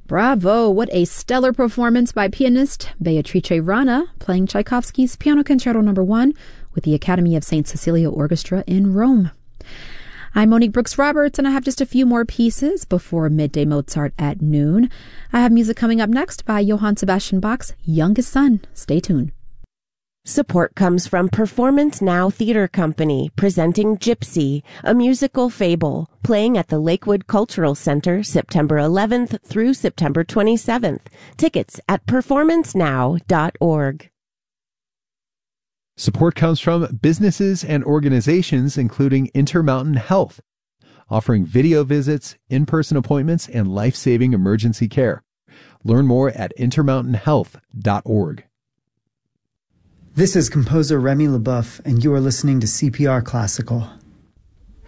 Bravo! What a stellar performance by pianist Beatrice Rana, playing Tchaikovsky's Piano Concerto No. 1 with the Academy of St. Cecilia Orchestra in Rome. I'm Monique Brooks Roberts, and I have just a few more pieces before Midday Mozart at noon. I have music coming up next by Johann Sebastian Bach's youngest son. Stay tuned. Support comes from Performance Now Theater Company, presenting Gypsy, a musical fable, playing at the Lakewood Cultural Center September 11th through September 27th. Tickets at performancenow.org. Support comes from businesses and organizations including Intermountain Health, offering video visits, in-person appointments, and life-saving emergency care. Learn more at intermountainhealth.org. This is composer Remy LeBoeuf, and you are listening to CPR Classical.